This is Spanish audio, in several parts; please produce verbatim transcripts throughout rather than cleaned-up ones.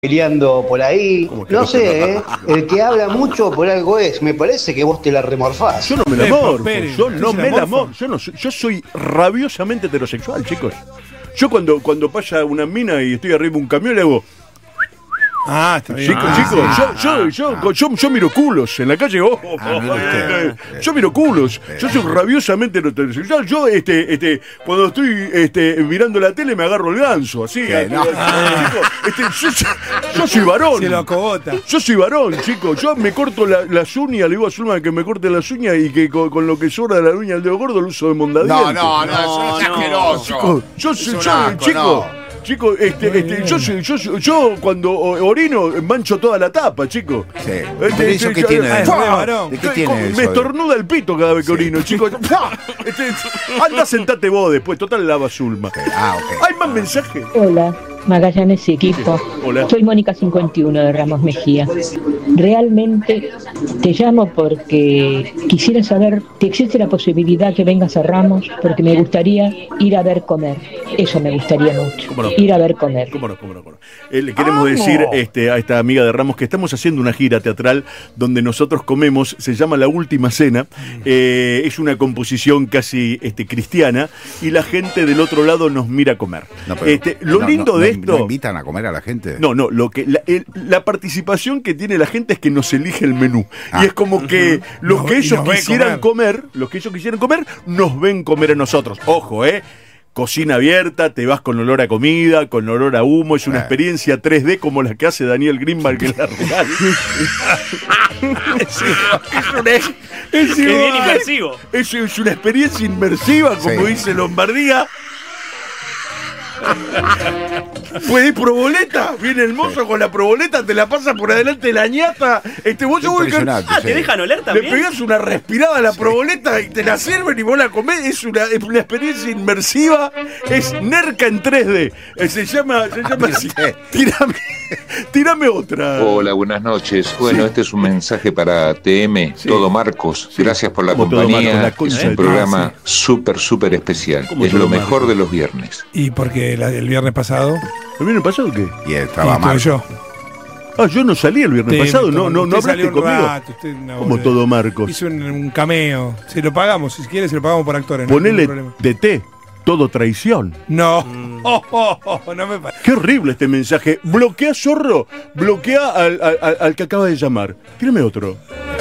peleando por ahí. que No no? sé, ¿eh? El que habla mucho por algo es. Me parece que vos te la remorfás. Yo no me la Pepo, morfo, Pérez, yo ¿usted no se la me la morfa? morfo. Yo, no soy, yo soy rabiosamente heterosexual, chicos. Yo cuando, cuando pasa una mina y estoy arriba de un camión le hago... Ah, está bien. Chicos, Ah, chicos, sí. yo, yo, yo, yo, yo miro culos en la calle. Oh, oh, Ah, mira usted. yo miro culos. Yo soy rabiosamente heterosexual. Yo, este, este, cuando estoy este, mirando la tele me agarro el ganso, así. ¿Qué? No. Chicos, este, yo, yo soy varón. Se lo acogota. Yo soy varón, chicos. Yo me corto la- las uñas, le digo a Zulma que me corte las uñas y que con, con lo que sobra de la uña del dedo gordo lo uso de mondadiente. No, no, no, eso es asqueroso. Chicos, yo Es soy, un yo, asco, chico, no. chico, este, este, yo, soy- yo, soy- yo cuando o- orino mancho toda la tapa, chico. Sí. Este, Pero eso este, qué yo- tiene de- Ah, es re varón. ¿De qué con- tiene me eso? estornuda el pito cada vez que orino, chicos. Este, anda, sentate vos después, total lava Zulma. Ah, ok. ¿Hay más mensajes? Hola, Magallanes y equipo. Hola. Soy Mónica cincuenta y uno de Ramos Mejía. Realmente te llamo porque quisiera saber si existe la posibilidad que vengas a Ramos, porque me gustaría ir a ver comer. Eso me gustaría mucho. ¿Cómo no? Ir a ver comer. ¿Cómo no, cómo no, cómo no? Eh, le queremos decir este, a esta amiga de Ramos que estamos haciendo una gira teatral donde nosotros comemos, se llama La Última Cena, eh, es una composición casi este, cristiana y la gente del otro lado nos mira comer. No, pero- Este, lo no, lindo no, de no, esto... ¿No invitan a comer a la gente? No, no, lo que la, el- la participación que tiene la gente es que nos elige el menú. Ah. Y es como que los Nos- que y ellos nos ve quisieran comer. los que ellos quisieran comer, nos ven comer a nosotros. Ojo, eh. Cocina abierta, te vas con olor a comida, con olor a humo, es una Eh. experiencia tres D como la que hace Daniel Greenberg en la real. es una, es Qué bien igual. inmersivo. Es, es una experiencia inmersiva, como Sí. dice Lombardía. Puede ir proboleta, viene el mozo con la proboleta, te la pasa por adelante de la ñata. Este, vos seguro que Impresionante. Ah, ¿te sí. dejan oler le también? pegás una respirada a la proboleta y te la sirven y vos la comés. Es una, es una experiencia inmersiva. Es Nerca en tres D. Eh, Se llama, se llama así. Tírame, tírame otra. Hola, buenas noches. Bueno, Sí. este es un mensaje para T M, Sí. Todo Marcos. Sí. Gracias por la Como Todo compañía. Marcos, la concha Es de un tu programa madre. súper, súper especial. Como Es Todo lo mejor Marcos. de los viernes. Y porque la- el viernes pasado ¿El viernes pasado qué? Y y estaba estuve mal. yo. Ah, yo no salí el viernes Usted, pasado, no, no, no usted hablaste salió un conmigo. rato, usted una Como boludez. Todo Marcos. Hizo un, un cameo. Se lo pagamos, si quiere se lo pagamos por actores. no hay Ponele ningún problema. de té, todo traición. No, Mm. oh, oh, oh, no me parece. Qué horrible este mensaje. Bloquea, zorro. Bloquea al, al- al- al que acaba de llamar. Tírame otro.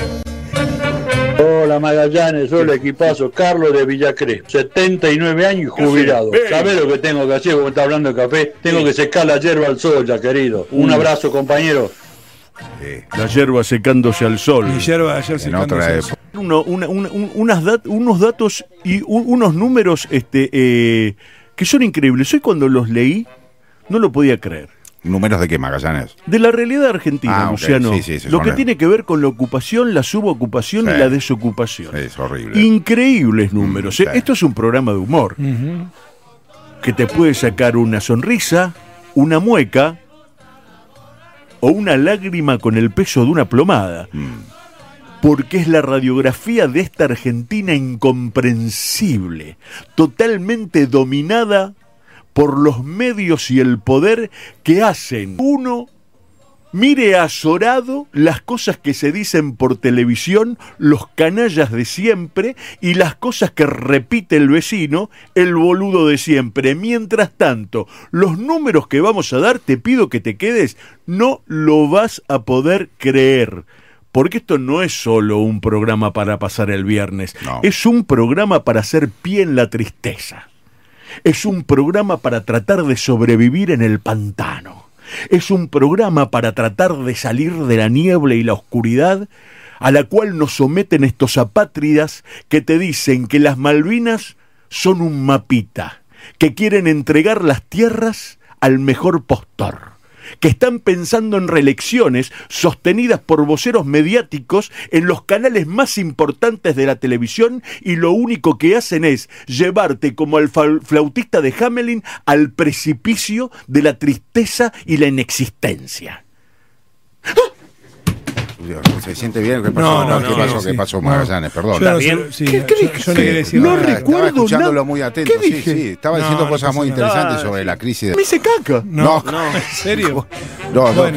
Hola Magallanes, hola equipazo, Carlos de Villacrés, setenta y nueve años y jubilado. Bien. ¿Sabés lo que tengo que hacer cuando está hablando de café? Tengo que secar la hierba al sol, ya querido. Un abrazo, compañero. Sí. La hierba secándose al sol. Mi yerba ayer se En otra época. Uno- una- una- un- unas dat- unos datos y un- unos números este, eh, que son increíbles. Hoy cuando los leí, no lo podía creer. ¿Números de qué, Magallanes? De la realidad argentina, Ah, ok. Luciano. Sí, sí, sí, lo son que el- tiene que ver con la ocupación, la subocupación Sí. y la desocupación. Es horrible. Increíbles números. Mm, ¿eh? sí. Esto es un programa de humor Ujú. que te puede sacar una sonrisa, una mueca o una lágrima con el peso de una plomada. Mm. Porque es la radiografía de esta Argentina incomprensible, totalmente dominada por los medios y el poder que hacen uno mire azorado las cosas que se dicen por televisión, los canallas de siempre y las cosas que repite el vecino, el boludo de siempre. Mientras tanto, los números que vamos a dar, te pido que te quedes, no lo vas a poder creer. Porque esto no es solo un programa para pasar el viernes, No. es un programa para hacer pie en la tristeza. Es un programa para tratar de sobrevivir en el pantano. Es un programa para tratar de salir de la niebla y la oscuridad a la cual nos someten estos apátridas que te dicen que las Malvinas son un mapita, que quieren entregar las tierras al mejor postor, que están pensando en reelecciones sostenidas por voceros mediáticos en los canales más importantes de la televisión y lo único que hacen es llevarte como al fa- flautista de Hamelin al precipicio de la tristeza y la inexistencia. Dios, ¿se siente bien? ¿Qué pasó? No, no, ¿Qué no, pasó? sí. ¿Qué pasó, No. Magallanes? Perdón. Yo no bien? sé, sí, ¿Qué- qué yo- dije? yo no quería decir No nada. recuerdo Estaba escuchándolo nada. muy atento. ¿Qué Sí, dije? sí. Estaba No, diciendo no cosas pasa muy nada. interesantes Ah, sobre la crisis de... Me hice caca. No, No. ¿en serio? No, no, Bueno.